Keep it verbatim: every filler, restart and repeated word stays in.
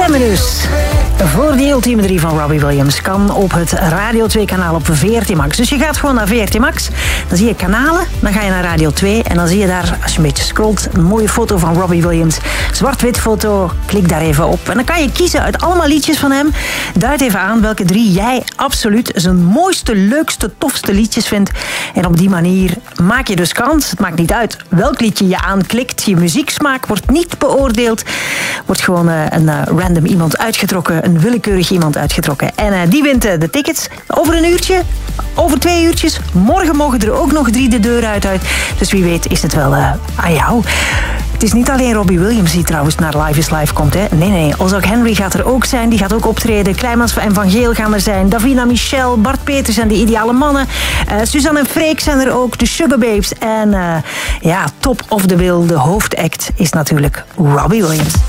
Stemmen dus. Voor die ultieme drie van Robbie Williams kan op het Radio twee kanaal op V R T Max. Dus je gaat gewoon naar V R T Max, dan zie je kanalen, dan ga je naar Radio twee en dan zie je daar, als je een beetje scrolt, een mooie foto van Robbie Williams. Zwart-wit foto, klik daar even op. En dan kan je kiezen uit allemaal liedjes van hem. Duid even aan welke drie jij absoluut zijn mooiste, leukste, tofste liedjes vindt. En op die manier maak je dus kans. Het maakt niet uit welk liedje je aanklikt. Je muzieksmaak wordt niet beoordeeld. Wordt gewoon uh, een uh, random iemand uitgetrokken. Een willekeurig iemand uitgetrokken. En uh, die wint uh, de tickets over een uurtje. Over twee uurtjes. Morgen mogen er ook nog drie de deur uit. uit. Dus wie weet is het wel uh, aan jou. Het is niet alleen Robbie Williams die trouwens naar Live is Live komt. Hè? Nee, nee. Ozark Henry gaat er ook zijn. Die gaat ook optreden. Kleimans en Van Geel gaan er zijn. Davina Michel, Bart Peters en de Ideale Mannen. Uh, Suzanne en Freek zijn er ook. De Sugar Babes. En uh, ja, top of the bill, de hoofdact is natuurlijk Robbie Williams.